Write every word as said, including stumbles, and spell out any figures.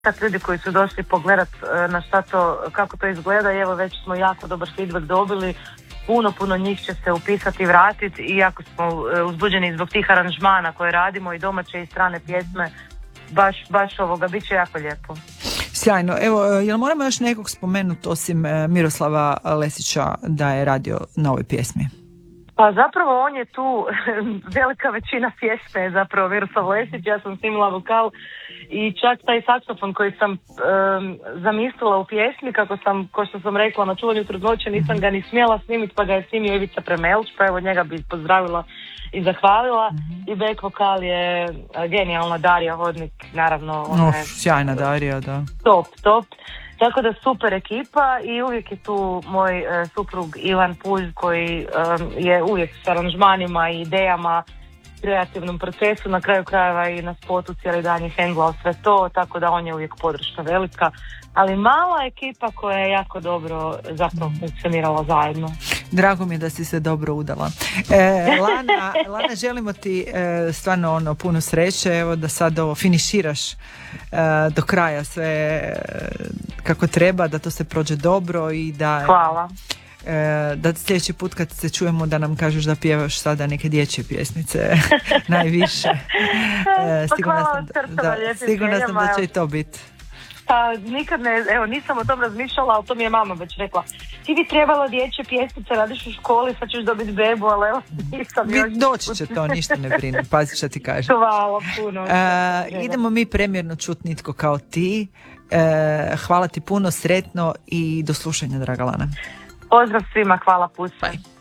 sad ljudi koji su došli pogledat na šta to, kako to izgleda, i evo već smo jako dobar feedback dobili. Puno, puno njih će se upisati i vratiti, iako smo uzbuđeni zbog tih aranžmana koje radimo i domaće i strane pjesme. Baš, baš ovoga, bit će jako lijepo. Sjajno. Evo, jel moramo još nekog spomenuti osim Miroslava Lesića da je radio na ovoj pjesmi? Pa zapravo on je tu, velika većina pjesme je zapravo Miroslav Lesić, ja sam snimila vokal i čak taj saksofon koji sam um, zamislila u pjesmi, kako sam, ko što sam rekla, na čuvanju trudnoće nisam ga ni smjela snimiti, pa ga je snimio Ivica Premelč, pa evo njega bi pozdravila i zahvalila. Mm-hmm. I back vokal je genijalna Darija Hodnik, naravno. Ona oh, je sjajna Darija, da. Top, top. Tako da super ekipa i uvijek je tu moj e, suprug Ivan Pulj koji e, je uvijek s aranžmanima i idejama, kreativnom procesu, na kraju krajeva i na spotu cijeli dan je hendlao sve to, tako da on je uvijek podrška velika, ali mala ekipa koja je jako dobro zapravo funkcionirala zajedno. Drago mi je da si se dobro udala. E, Lana, Lana, želimo ti e, stvarno ono puno sreće, evo da sad ovo finiširaš e, do kraja sve e, kako treba, da to se prođe dobro i da... Hvala. E, da sljedeći put kad se čujemo da nam kažeš da pjevaš sada neke dječje pjesmice najviše. E, sigurna sam da, da, sigurna sam da će i to biti. Pa nikad ne, evo nisam o tom razmišljala, ali to mi je mama već rekla. Ti bi trebala dječje pjesmice, radiš u školi, sad ćeš dobiti bebu, ali evo nisam još. Doći će to, ništa ne brini, pazi što ti kažem. Hvala puno. E, idemo mi premjerno čut Nitko kao ti. E, hvala ti puno, sretno i do slušanja, draga Lana. Pozdrav svima, hvala, pusti. Bye.